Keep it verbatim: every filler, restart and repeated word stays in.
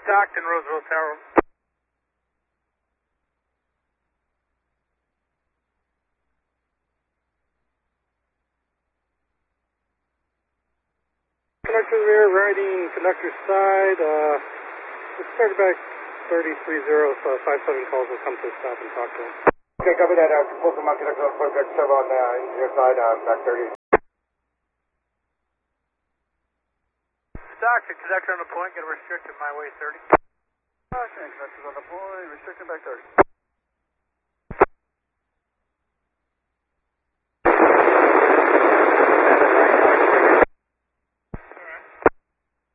Stockton, Roosevelt Tower. Conductor rear, riding conductor side. Uh, let's start back thirty-three zero, so five seven calls will come to a stop and talk to him. Okay, copy that. Uh, full command conductor on Project seven on uh, engineer side, uh, back thirty. Stockton, conductor on the point, get a restricted my way thirty. Stockton, conductor on the point, restricted back thirty.